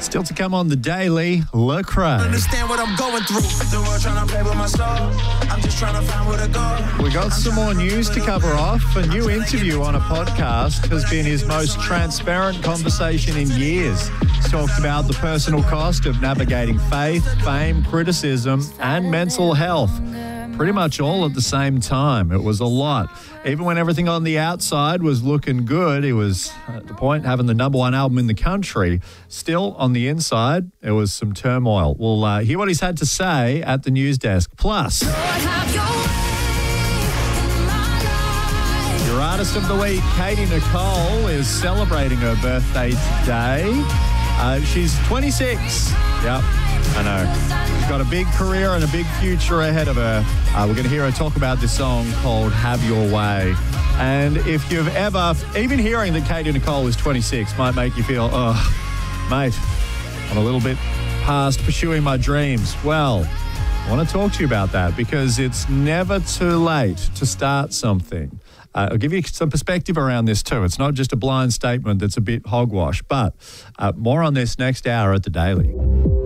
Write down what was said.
Still to come on the Daily, Lecrae. Understand what I'm going through. The world trying to play with my soul. I'm just trying to find where to go. We got some more news to cover off. A new interview on a podcast has been his most transparent conversation in years. He's talked about the personal cost of navigating faith, fame, criticism, and mental health. Pretty much all at the same time. It was a lot. Even when everything on the outside was looking good, he was at the point having the number one album in the country. Still, on the inside, there was some turmoil. We'll hear what he's had to say at the news desk. Plus, your artist of the week, Katie Nicole, is celebrating her birthday today. She's 26. Yep, I know. She's got a big career and a big future ahead of her. We're going to hear her talk about this song called Have Your Way. And if you've ever, even hearing that Katie Nicole is 26 might make you feel, oh, mate, I'm a little bit past pursuing my dreams. Well, I want to talk to you about that because it's never too late to start something. I'll give you some perspective around this too. It's not just a blind statement that's a bit hogwash, but more on this next hour at The Daily.